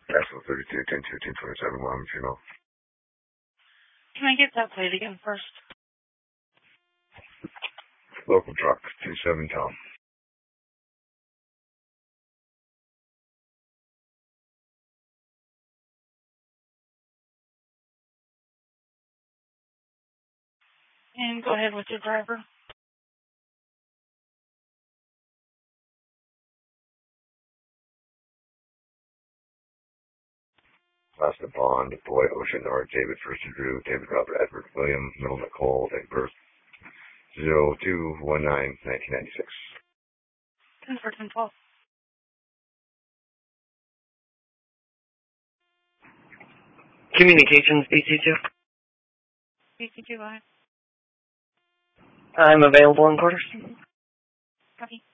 Castle 32, 10 2, 1027, Wyoming, female. Can I get that plate again first? Local truck, 27 Tom. And go ahead with your driver. Last of Bond, Boy, Ocean, Art, David, First Drew, David, Robert, Edward, William, Middle, Nicole, date of birth, 02/19/1996. 10/4/10/12. Communications, BC2. BC2, go ahead. I'm available in quarters. Copy.